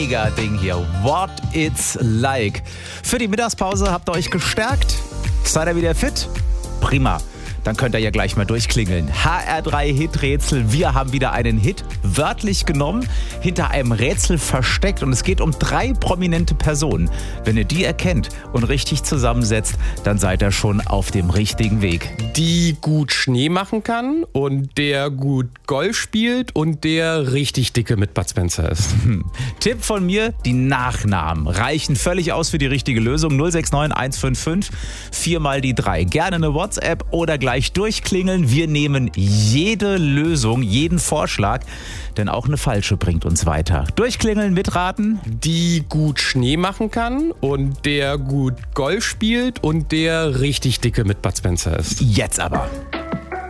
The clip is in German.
Mega Ding hier. What It's Like. Für die Mittagspause habt ihr euch gestärkt? Seid ihr wieder fit? Prima. Dann könnt ihr ja gleich mal durchklingeln. HR3 Hit-Rätsel. Wir haben wieder einen Hit wörtlich genommen, hinter einem Rätsel versteckt. Und es geht um 3 prominente Personen. Wenn ihr die erkennt und richtig zusammensetzt, dann seid ihr schon auf dem richtigen Weg. Die gut Schnee machen kann und der gut Golf spielt und der richtig dicke mit Bud Spencer ist. Tipp von mir, die Nachnamen reichen völlig aus für die richtige Lösung. 069 155 4 mal die 3. Gerne eine WhatsApp oder gleich durchklingeln. Wir nehmen jede Lösung, jeden Vorschlag, denn auch eine falsche bringt uns weiter. Durchklingeln, mitraten. Die gut Schnee machen kann und der gut Golf spielt und der richtig dicke mit Bud Spencer ist. Jetzt aber.